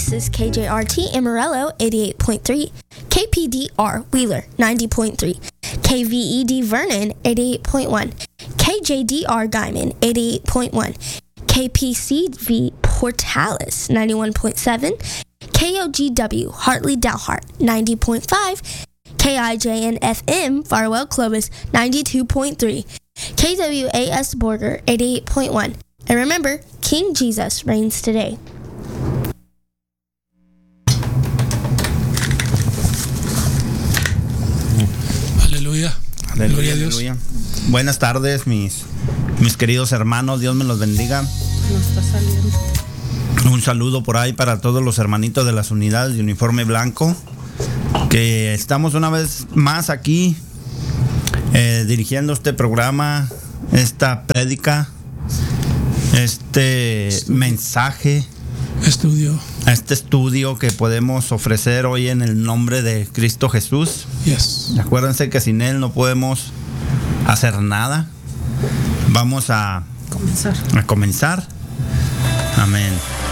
This is KJRT Amarillo 88.3, KPDR Wheeler 90.3, KVED Vernon 88.1, KJDR Guyman 88.1, KPCV Portales 91.7, KOGW Hartley Dalhart 90.5, KIJN FM Farwell Clovis 92.3, KWAS Borger 88.1. And remember, King Jesus reigns today. Aleluya. Gloria a Dios. Aleluya. Buenas tardes, mis queridos hermanos. Dios me los bendiga. No está saliendo. Un saludo por ahí para todos los hermanitos de las unidades de uniforme blanco, que estamos una vez más aquí dirigiendo este programa, esta prédica, este mensaje, este estudio que podemos ofrecer hoy en el nombre de Cristo Jesús. Yes. Acuérdense que sin Él no podemos hacer nada. Vamos a comenzar. Amén.